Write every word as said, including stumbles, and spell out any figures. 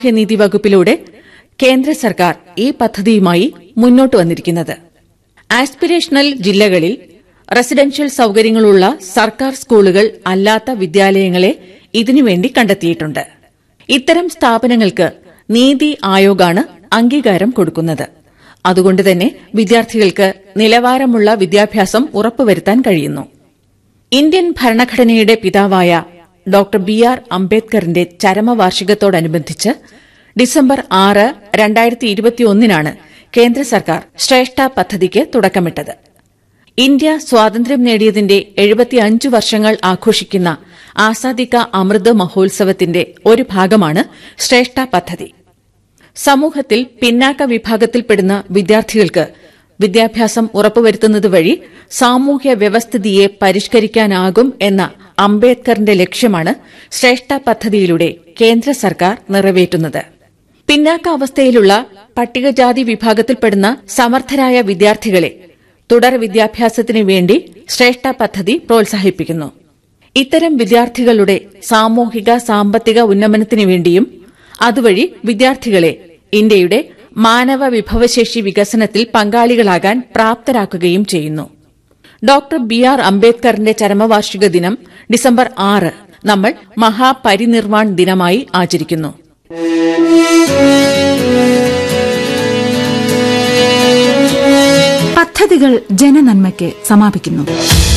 സാമൂഹ്യനീതി വകുപ്പിലൂടെ കേന്ദ്ര സർക്കാർ ഈ പദ്ധതിയുമായി മുന്നോട്ട് വന്നിരിക്കുന്നത്. ആസ്പിരേഷണൽ ജില്ലകളിൽ റെസിഡൻഷ്യൽ സൌകര്യങ്ങളുള്ള സർക്കാർ സ്കൂളുകൾ അല്ലാത്ത വിദ്യാലയങ്ങളെ ഇതിനുവേണ്ടി കണ്ടെത്തിയിട്ടുണ്ട്. ഇത്തരം സ്ഥാപനങ്ങൾക്ക് നീതി ആയോഗാണ് അംഗീകാരം കൊടുക്കുന്നത്. അതുകൊണ്ടുതന്നെ വിദ്യാർത്ഥികൾക്ക് നിലവാരമുള്ള വിദ്യാഭ്യാസം ഉറപ്പുവരുത്താൻ കഴിയുന്നു. ഇന്ത്യൻ ഭരണഘടനയുടെ പിതാവായ ഡോക്ടർ ബി ആർ അംബേദ്കറിന്റെ ചരമവാർഷികത്തോടനുബന്ധിച്ച് ഡിസംബർ ആറ് രണ്ടായിരത്തി ഇരുപത്തിയൊന്നിനാണ് കേന്ദ്ര സർക്കാർ ശ്രേഷ്ഠ പദ്ധതിക്ക് തുടക്കമിട്ടത്. ഇന്ത്യ സ്വാതന്ത്ര്യം നേടിയതിന്റെ എഴുപത്തിയഞ്ച് വർഷങ്ങൾ ആഘോഷിക്കുന്ന ആസാദി കാ അമൃത് മഹോത്സവത്തിന്റെ ഒരു ഭാഗമാണ് ശ്രേഷ്ഠ പദ്ധതി. സമൂഹത്തിൽ പിന്നാക്ക വിഭാഗത്തിൽപ്പെടുന്ന വിദ്യാർത്ഥികൾക്ക് വിദ്യാഭ്യാസം ഉറപ്പുവരുത്തുന്നത് വഴി സാമൂഹ്യ വ്യവസ്ഥിതിയെ പരിഷ്കരിക്കാനാകും എന്ന അംബേദ്കറിന്റെ ലക്ഷ്യമാണ് ശ്രേഷ്ഠ പദ്ധതിയിലൂടെ കേന്ദ്ര സർക്കാർ നിറവേറ്റുന്നത്. പിന്നാക്ക അവസ്ഥയിലുള്ള പട്ടികജാതി വിഭാഗത്തിൽപ്പെടുന്ന സമർത്ഥരായ വിദ്യാർത്ഥികളെ തുടർ വിദ്യാഭ്യാസത്തിനു വേണ്ടി ശ്രേഷ്ഠ പദ്ധതി പ്രോത്സാഹിപ്പിക്കുന്നു. ഇത്തരം വിദ്യാർത്ഥികളുടെ സാമൂഹിക സാമ്പത്തിക ഉന്നമനത്തിനു വേണ്ടിയും അതുവഴി വിദ്യാർത്ഥികളെ ഇന്ത്യയുടെ മാനവ വിഭവശേഷി വികസനത്തിൽ പങ്കാളികളാകാൻ പ്രാപ്തരാക്കുകയും ചെയ്യുന്നു. ഡോക്ടർ ബി ആർ അംബേദ്കറിന്റെ ചരമവാർഷിക ദിനം ഡിസംബർ ആറ് നമ്മൾ മഹാപരിനിർവാൺ ദിനമായി ആചരിക്കുന്നു. പദ്ധതികൾ ജനനന്മയ്ക്ക് സമാപിക്കുന്നു.